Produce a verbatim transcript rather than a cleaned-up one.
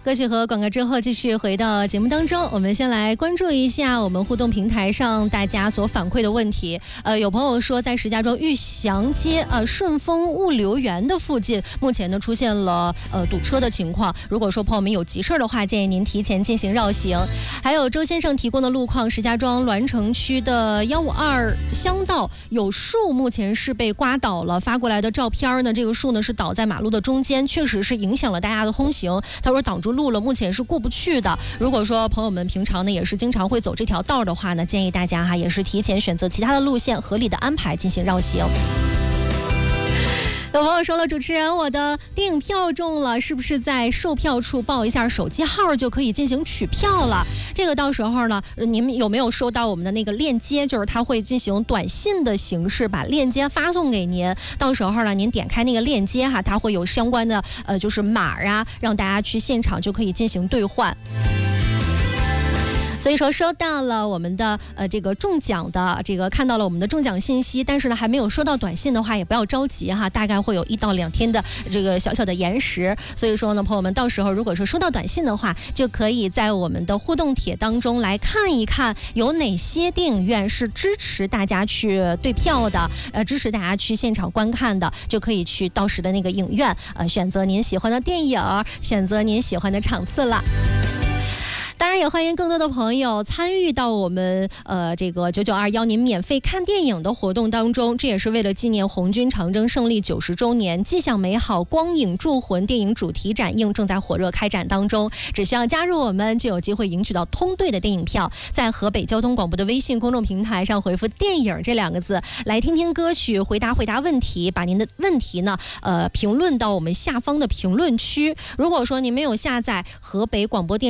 歌曲和广告之后，继续回到节目当中。我们先来关注一下我们互动平台上大家所反馈的问题。呃，有朋友说，在石家庄玉祥街呃顺丰物流园的附近，目前呢出现了呃堵车的情况。如果说朋友们有急事的话，建议您提前进行绕行。还有周先生提供的路况，石家庄栾城区的幺五二乡道有树，目前是被刮倒了。发过来的照片呢，这个树呢是倒在马路的中间，确实是影响了大家的通行。他说挡住路了，目前是过不去的。如果说朋友们平常呢也是经常会走这条道的话呢，建议大家哈也是提前选择其他的路线，合理的安排进行绕行。有朋友说了，主持人，我的电影票中了，是不是在售票处报一下手机号就可以进行取票了？这个到时候呢，您们有没有收到我们的那个链接？就是他会进行短信的形式把链接发送给您，到时候呢，您点开那个链接哈，它会有相关的呃就是码啊，让大家去现场就可以进行兑换。所以说收到了我们的呃这个中奖的这个看到了我们的中奖信息，但是呢还没有收到短信的话，也不要着急哈，大概会有一到两天的这个小小的延时。所以说呢，朋友们到时候如果说收到短信的话，就可以在我们的互动帖当中来看一看有哪些电影院是支持大家去对票的，呃支持大家去现场观看的，就可以去到时的那个影院呃选择您喜欢的电影，选择您喜欢的场次了。当然也欢迎更多的朋友参与到我们呃这个九九二邀您免费看电影的活动当中，这也是为了纪念红军长征胜利九十周年，迹象美好光影铸魂电影主题展映正在火热开展当中，只需要加入我们就有机会赢取到通兑的电影票。在河北交通广播的微信公众平台上回复电影这两个字，来听听歌曲，回答回答问题，把您的问题呢呃评论到我们下方的评论区。如果说您没有下载河北广播电